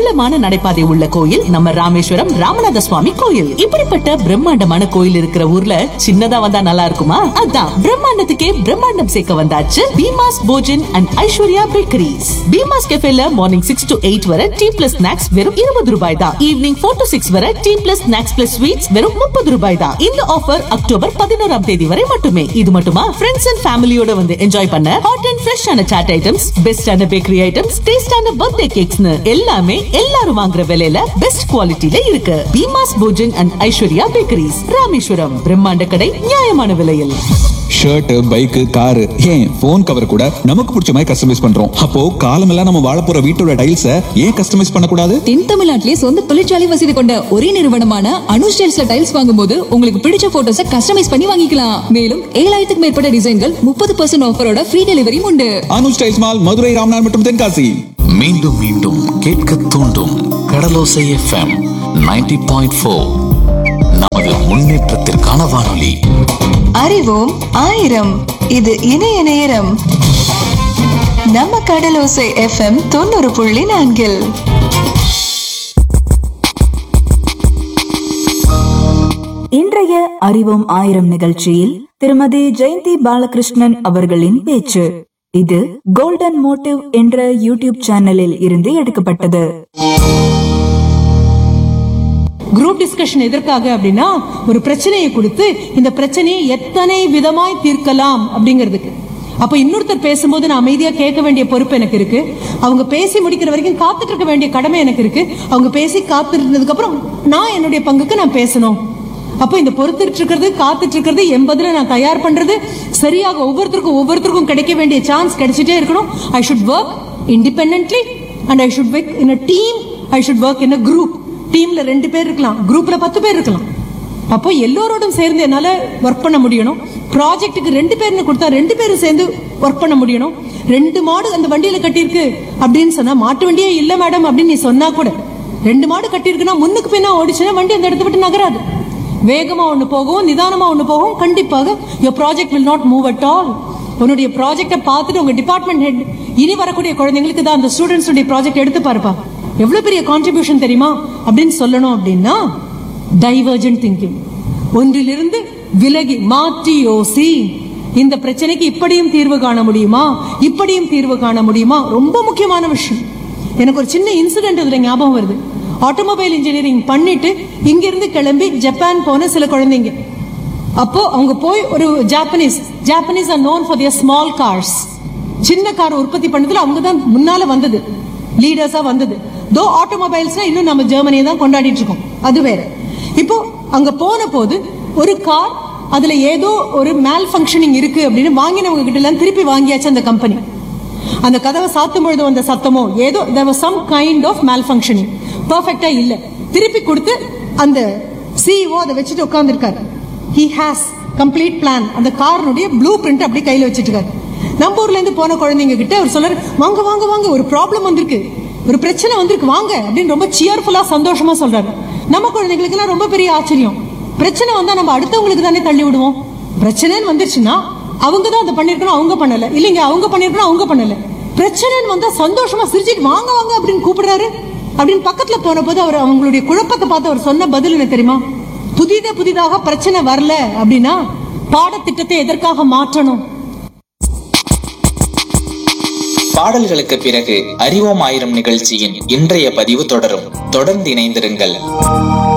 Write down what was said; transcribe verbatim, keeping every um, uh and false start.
அகலமான நடைபாதை உள்ள கோயில் நம்ம ராமேஸ்வரம் ராமநாத சுவாமி கோயில். இப்படிப்பட்ட பிரம்மாண்டமான கோயில் இருக்கிற ஊர்ல சின்னதா வந்தா நல்லா இருக்குமா? அதான் பிரம்மாண்டத்துக்கே பிரம்மாண்டம் சேர்க்க வந்தாச்சு Bheema's Bhojan and Aishwarya bakeries. Bheema's கெஃபேல morning six to eight வரை டீ பிளஸ் ஸ்நாக்ஸ் வெறும் இருபது ரூபாய் தான். ஈவினிங் ஃபோர் டு சிக்ஸ் வரை tea plus snacks plus sweets வெறும் முப்பது ரூபாய் தான். இந்த ஆஃபர் அக்டோபர் பதினோராம் தேதி வரை மட்டுமே. இது மட்டுமா, ஃப்ரெண்ட்ஸ் அண்ட் ஃபேமிலியோட வந்து என்ஜாய் பண்ண ஹாட் அண்ட் ஃப்ரெஷ்ஷான சாட் ஐட்டம்ஸ், பெஸ்டான பேக்கரி ஐட்டம்ஸ், டேஸ்டான பர்த்டே கேக்ஸ்னு எல்லாமே எல்லாரும் வாங்குற விலையில பெஸ்ட் குவாலிட்டில இருக்கு. Bheema's Bhojan and Aishwarya bakeries, Rameswaram. பிரம்மாண்ட கடை, நியாயமான விலையில். ஷர்ட், பைக், காரு, ஏன் போன் கவர் கூட நமக்கு பிடிச்ச மாதிரி கஸ்டமைஸ் பண்றோம். அப்போ காலமெல்லாம் நம்ம வாழ போற வீட்டோட டைல்ஸ ஏன் கஸ்டமைஸ் பண்ணக்கூடாது? தென் தமிழ்நாட்டிலே சொந்த தொழிற்சாலை வசதி கொண்ட ஒரே நிறுவனமான அனு ஸ்டைல்ஸ்ல டைல்ஸ் வாங்கும்போது உங்களுக்கு பிடிச்ச போட்டோஸ கஸ்டமைஸ் பண்ணி வாங்கிக்கலாம். மேலும் ஏழாயிரத்துக்கு மேற்பட்ட டிசைன்கள் முப்பது பர்சன்ட் ஆஃபரோட ஃப்ரீ டெலிவரியும் உண்டு. அனு ஸ்டைல்ஸ் மால், மதுரை, ராம்நாத் மற்றும் தென்காசி. மீண்டும் மீண்டும் கேட்க தூண்டும் கடலோசை எஃப்எம் நைன்டி பாயிண்ட் ஃபோர். நமது முன்னேற்றத்திற்கான வானொலி. அறிவோம் ஆயிரம். இது இணைய நேரம். நம்ம கடலோசை எஃப்எம் தொண்ணூறு புள்ளி நான்கில். இன்றைய அறிவோம் ஆயிரம் நிகழ்ச்சியில் திருமதி ஜெயந்தி பாலகிருஷ்ணன் அவர்களின் பேச்சு. இது கோல்டன் மோட்டிவ் என்ற யூடியூப் சேனலில் இருந்து எடுக்கப்பட்டது. குரூப் டிஸ்கஷன் எதற்காக அப்படின்னா, ஒரு பிரச்சனையை கொடுத்து இந்த பிரச்சனையை எத்தனை விதமாய் தீர்க்கலாம் அப்படிங்கிறதுக்கு. அப்ப இன்னொருத்தர் பேசும்போது நான் அமைதியா கேட்க வேண்டிய பொறுப்பு எனக்கு இருக்கு. அவங்க பேசி முடிக்கிற வரைக்கும் காத்துட்டு இருக்க வேண்டிய கடமை எனக்கு இருக்கு. அவங்க பேசி காத்துட்டு அப்புறம் நான் என்னுடைய பங்குக்கு நான் பேசணும். அப்போ இந்த பொறுத்துட்டு இருக்கிறது, காத்துட்டு இருக்கிறது, எண்பதுல நான் தயார் பண்றது, சரியாக ஒவ்வொருத்தருக்கும் ஒவ்வொருத்தருக்கும் கிடைக்க வேண்டிய சான்ஸ் கிடைச்சிட்டே இருக்கணும். I should work independently and I should work in a team. I should work in a group. டீம்ல ரெண்டு பேர் இருக்கலாம், குரூப்ல பத்து பேர் இருக்கலாம். அப்போ எல்லோரோடும் சேர்ந்து என்னால ஒர்க் பண்ண முடியணும். ப்ராஜெக்ட்டுக்கு ரெண்டு பேர்னு கொடுத்தா ரெண்டு பேரும் சேர்ந்து ஒர்க் பண்ண முடியணும். ரெண்டு மாடு அந்த வண்டியில கட்டியிருக்கு அப்படின்னு சொன்னா, மாட்டு வண்டியே இல்ல மேடம் அப்படின்னு நீ சொன்னா கூட, ரெண்டு மாடு கட்டியிருக்குன்னா முன்னுக்கு பின்னா ஓடிச்சுன்னா வண்டி அந்த இடத்த விட்டு நகராது. வேகமா ஒண்ணு போகும், நிதானமா ஒண்ணு போகும். கண்டிப்பாக your project will not move at all. உன்னுடைய ப்ராஜெக்டை பார்த்துட்டு உங்க டிபார்ட்மெண்ட் ஹெட் இனி வரக்கூடிய குழந்தைங்களுக்கு தான் அந்த ஸ்டூடெண்ட்ஸ் உடைய ப்ராஜெக்ட் எடுத்து பாருப்பா, எவ்வளவு பெரிய கான்ட்ரிபியூஷன் தெரியுமா அப்படின்னு சொல்லணும். அப்படின்னா டைவர்ஜென்ட் திங்கிங், ஒன்றிலிருந்து விலகி மாற்றி யோசி. இந்த பிரச்சனைக்கு இப்படியும் தீர்வு காண முடியுமா, இப்படியும் தீர்வு காண முடியுமா, ரொம்ப முக்கியமான விஷயம். எனக்கு ஒரு சின்ன இன்சிடென்ட் இதுல ஞாபகம் வருது. ஆட்டோமொபைல் இன்ஜினியரிங் பண்ணிட்டு இங்கிருந்து கிளம்பி ஜப்பான் போன சில குழந்தைங்க. அப்போ அவங்க போய் ஒரு Japanese Japanese are known for their small cars. சின்ன கார் உற்பத்தி பண்ணதுல அவங்க தான் முன்னால வந்தது, லீடர்ஸா வந்தது. தோ ஆட்டோமொபைல்ஸ்னா இன்னும் நம்ம ஜெர்மனியை தான் கொண்டாடிட்டு இருக்கோம், அது வேற. இப்போ அங்க போன போது ஒரு கார், அதுல ஏதோ ஒரு மேல் ஃபங்க்ஷனிங் இருக்கு அப்படின்னு வாங்கினவங்க கிட்ட எல்லாம் திருப்பி வாங்கியாச்சு அந்த கம்பெனி. அந்த கதவை சாத்தும் பொழுது வந்த சத்தமோ ஏதோ there was some kind of malfunctioning, பர்ஃபெக்ட்டா இல்ல. திருப்பி கொடுத்து அந்த சிஇஓ அதை வச்சுட்டு உட்கார்ந்துருக்காரு. he has complete plan. அந்த காரனுடைய ப்ளூ பிரிண்ட் அப்படி கையில வச்சுட்டு இருக்காரு. நம்ம ஊர்ல இருந்து போன குழந்தைங்க கிட்ட அவர் சொல்றாரு, வாங்க வாங்க வாங்க, ஒரு ப்ராப்ளம் வந்திருக்கு, ஒரு பிரச்சனை வந்திருக்கு, வாங்க அப்படின்னு ரொம்ப சியர்ஃபுல்லா சந்தோஷமா சொல்றாரு. நம்ம குழந்தைங்களுக்கு எல்லாம் ரொம்ப பெரிய ஆச்சரியம். பிரச்சனை வந்தா நம்ம அடுத்தவங்களுக்கு தானே தள்ளி விடுவோம். பிரச்சனைன்னு வந்துருச்சுன்னா அவங்க தான் அதை பண்ணிருக்கணும், அவங்க பண்ணல. இல்லைங்க, அவங்க பண்ணிருக்கணும், அவங்க பண்ணல. பிரச்சனைன்னு வந்தா சந்தோஷமா சிரிச்சுட்டு வாங்க வாங்க அப்படின்னு கூப்பிடுறாரு. அப்படின்னு பக்கத்துல போன போது அவர் அவங்களுடைய குழப்பத்தை பார்த்து அவர் சொன்ன பதில் என்ன தெரியுமா? புதித புதிதாக பிரச்சனை வரல அப்படின்னா பாடத்திட்டத்தை எதற்காக மாற்றணும்? பாடல்களுக்கு பிறகு அறிவோம் ஆயிரம் நிகழ்ச்சியின் இன்றைய பதிவு தொடரும். தொடர்ந்து இணைந்திருங்கள்.